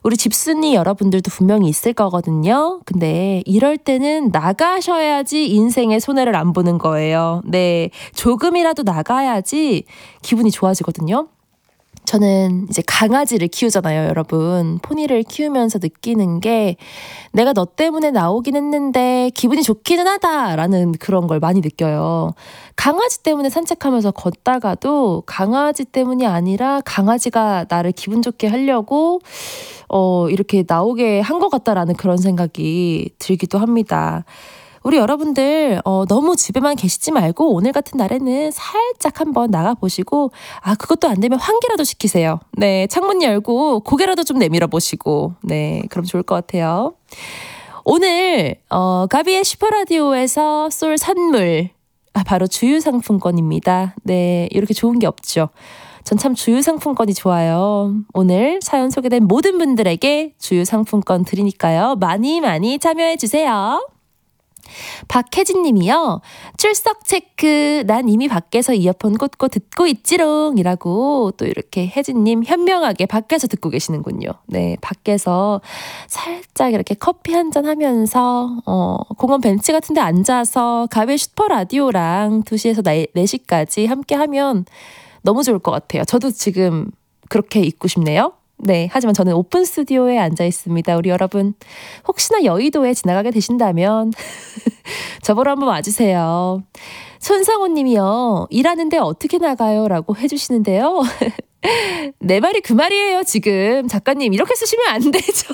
우리 집순이 여러분들도 분명히 있을 거거든요. 근데 이럴 때는 나가셔야지 인생의 손해를 안 보는 거예요. 네, 조금이라도 나가야지 기분이 좋아지거든요. 저는 이제 강아지를 키우잖아요, 여러분. 포니를 키우면서 느끼는 게 내가 너 때문에 나오긴 했는데 기분이 좋기는 하다라는 그런 걸 많이 느껴요. 강아지 때문에 산책하면서 걷다가도 강아지 때문이 아니라 강아지가 나를 기분 좋게 하려고 이렇게 나오게 한 것 같다라는 그런 생각이 들기도 합니다. 우리 여러분들 너무 집에만 계시지 말고 오늘 같은 날에는 살짝 한번 나가보시고 그것도 안 되면 환기라도 시키세요. 네, 창문 열고 고개라도 좀 내밀어 보시고 네, 그럼 좋을 것 같아요. 오늘 가비의 슈퍼라디오에서 쏠 선물 바로 주유상품권입니다. 네, 이렇게 좋은 게 없죠. 전 참 주유상품권이 좋아요. 오늘 사연 소개된 모든 분들에게 주유상품권 드리니까요. 많이 많이 참여해주세요. 박혜진 님이요. 출석 체크. 난 이미 밖에서 이어폰 꽂고 듣고 있지롱 이라고 또 이렇게 혜진 님 현명하게 밖에서 듣고 계시는군요. 네, 밖에서 살짝 이렇게 커피 한잔 하면서 공원 벤치 같은 데 앉아서 가비의 슈퍼라디오랑 2시에서 4시까지 함께 하면 너무 좋을 것 같아요. 저도 지금 그렇게 있고 싶네요. 네, 하지만 저는 오픈 스튜디오에 앉아 있습니다. 우리 여러분 혹시나 여의도에 지나가게 되신다면 저 보러 한번 와주세요. 손상호 님이요. 일하는데 어떻게 나가요? 라고 해주시는데요. 내 말이 그 말이에요. 지금 작가님 이렇게 쓰시면 안 되죠.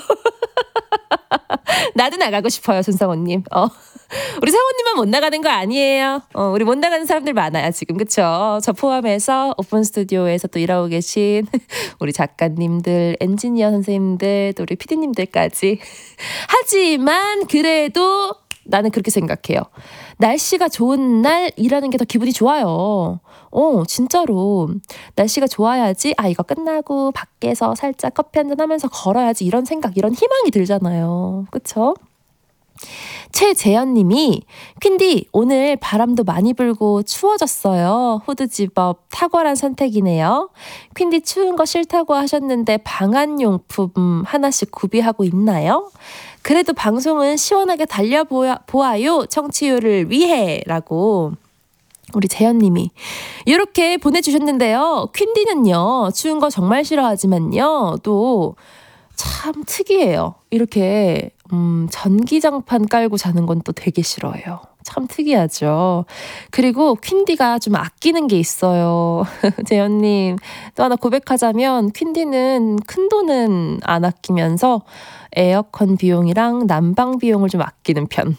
나도 나가고 싶어요. 손상호님. 우리 상호님만 못 나가는 거 아니에요. 우리 못 나가는 사람들 많아요. 지금 그쵸? 저 포함해서 오픈 스튜디오에서 또 일하고 계신 우리 작가님들, 엔지니어 선생님들, 또 우리 PD님들까지. 하지만 그래도 나는 그렇게 생각해요. 날씨가 좋은 날 일하는 게 더 기분이 좋아요. 진짜로 날씨가 좋아야지 이거 끝나고 밖에서 살짝 커피 한잔 하면서 걸어야지 이런 생각, 이런 희망이 들잖아요. 그쵸? 최재현님이 퀸디 오늘 바람도 많이 불고 추워졌어요. 후드 집업 탁월한 선택이네요. 퀸디 추운 거 싫다고 하셨는데 방한용품 하나씩 구비하고 있나요? 그래도 방송은 시원하게 달려보아요. 청취율을 위해 라고 우리 재현님이 이렇게 보내주셨는데요. 퀸디는요 추운 거 정말 싫어하지만요 또 참 특이해요. 이렇게 전기장판 깔고 자는 건 또 되게 싫어해요. 참 특이하죠. 그리고 퀸디가 좀 아끼는 게 있어요. 재현님 또 하나 고백하자면 퀸디는 큰 돈은 안 아끼면서 에어컨 비용이랑 난방 비용을 좀 아끼는 편.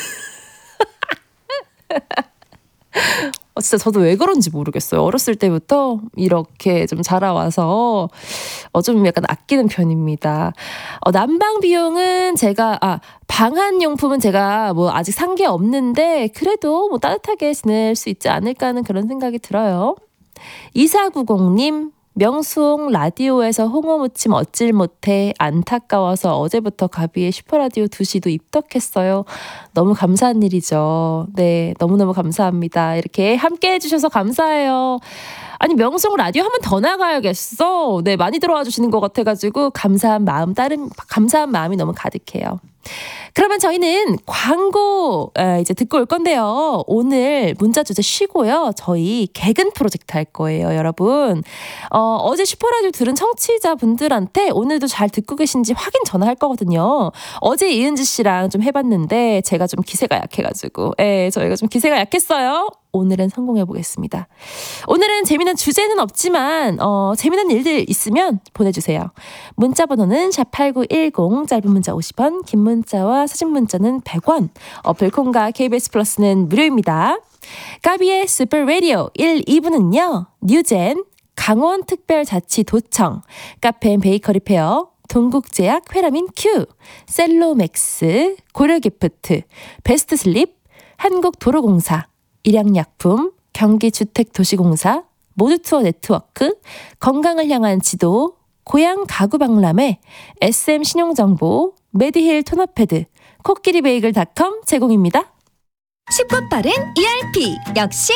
진짜 저도 왜 그런지 모르겠어요. 어렸을 때부터 이렇게 좀 자라와서 좀 약간 아끼는 편입니다. 난방 비용은 제가 방한용품은 제가 뭐 아직 산 게 없는데 그래도 뭐 따뜻하게 지낼 수 있지 않을까 하는 그런 생각이 들어요. 2490님 명수홍 라디오에서 홍어 무침 어찔 못해 안타까워서 어제부터 가비의 슈퍼라디오 2시도 입덕했어요. 너무 감사한 일이죠. 네, 너무너무 감사합니다. 이렇게 함께 해주셔서 감사해요. 아니 명수홍 라디오 한 번 더 나가야겠어. 네, 많이 들어와 주시는 것 같아가지고 감사한 마음이 너무 가득해요. 그러면 저희는 광고 이제 듣고 올 건데요. 오늘 문자 주제 쉬고요. 저희 개근 프로젝트 할 거예요, 여러분. 어제 슈퍼라디오 들은 청취자분들한테 오늘도 잘 듣고 계신지 확인 전화할 거거든요. 어제 이은지 씨랑 좀 해봤는데 제가 좀 기세가 약해가지고 저희가 좀 기세가 약했어요. 오늘은 성공해보겠습니다. 오늘은 재미난 주제는 없지만 재미난 일들 있으면 보내주세요. 문자 번호는 샵8910 짧은 문자 50원 긴 문자와 사진 문자는 100원 어플콘과 KBS 플러스는 무료입니다. 가비의 슈퍼 라디오 1, 2부는요. 뉴젠, 강원특별자치도청, 카페앤베이커리 페어, 동국제약 페라민 Q, 셀로맥스, 고려기프트, 베스트슬립, 한국도로공사, 일양약품, 경기주택도시공사, 모두투어 네트워크, 건강을 향한 지도, 고향 가구박람회, SM 신용정보, 메디힐 토너패드, 코끼리베이글닷컴 제공입니다. 쉽고 빠른 ERP 역시